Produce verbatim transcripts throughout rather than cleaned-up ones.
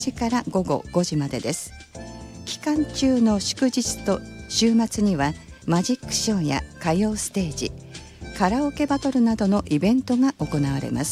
じから午後ごじまでです。期間中の祝日と週末にはマジックショーや歌謡ステージ、カラオケバトルなどのイベントが行われます。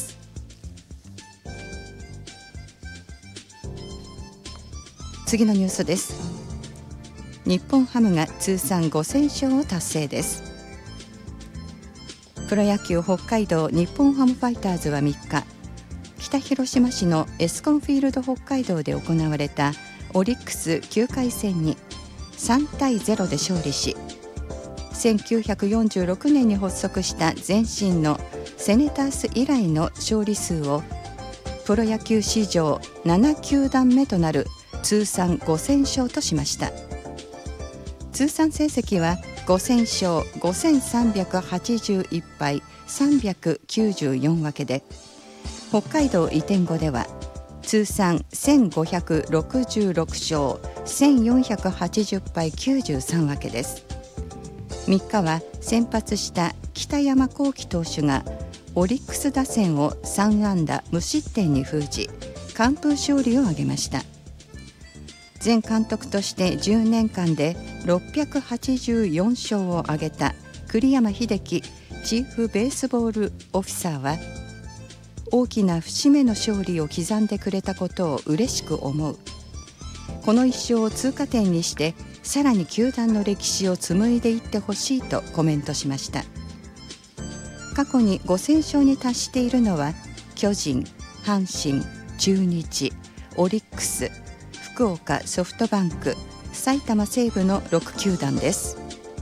次のニュースです。日本ハムが通算ごせん勝を達成です。プロ野球北海道日本ハムファイターズはみっか、北広島市のエスコンフィールド北海道で行われたオリックスきゅうかい戦にさんたいゼロで勝利し、せんきゅうひゃくよんじゅうろくねんに発足した前身のセネタース以来の勝利数をプロ野球史上なな球団目となる通算ごせん勝としました。通算成績はごせん勝ごせんさんびゃくはちじゅういち敗さんびゃくきゅうじゅうよん分けで、北海道移転後では通算せんごひゃくろくじゅうろく勝せんよんひゃくはちじゅう敗きゅうじゅうさん分けです。みっかは先発した北山亘基投手がオリックス打線をさん安打無失点に封じ、完封勝利を挙げました。前監督としてじゅうねんかんでろっぴゃくはちじゅうよん勝を挙げた栗山英樹チーフベースボールオフィサーは、大きな節目の勝利を刻んでくれたことを嬉しく思う。この一勝を通過点にしてさらに球団の歴史を紡いでいってほしいとコメントしました。過去にごせん勝に達しているのは巨人、阪神、中日、オリックス、福岡ソフトバンク、埼玉西武のろく球団です。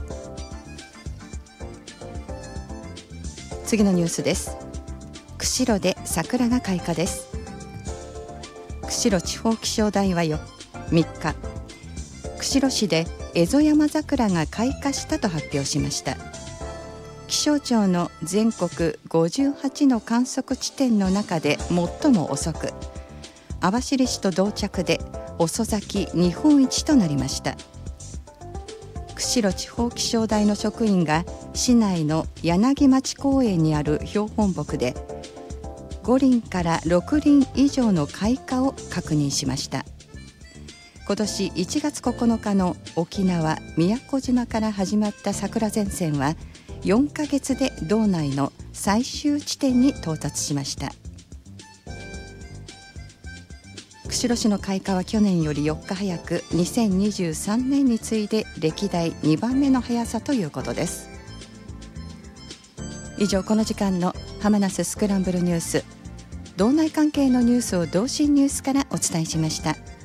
次のニュースです。釧路で桜が開花です。釧路地方気象台はみっか、釧路市でエゾヤマザクラが開花したと発表しました。気象庁の全国ごじゅうはちの観測地点の中で最も遅く、網走市と同着で遅咲き日本一となりました。釧路地方気象台の職員が市内の柳町公園にある標本木でご輪からろく輪以上の開花を確認しました。今年いちがつここのかの沖縄宮古島から始まった桜前線はよんかげつで道内の最終地点に到達しました。釧路市の開花は去年よりよっか早く、にせんにじゅうさんねんに次いで歴代にばんめの速さということです。以上、この時間の浜那須スクランブルニュース、道内関係のニュースを同心ニュースからお伝えしました。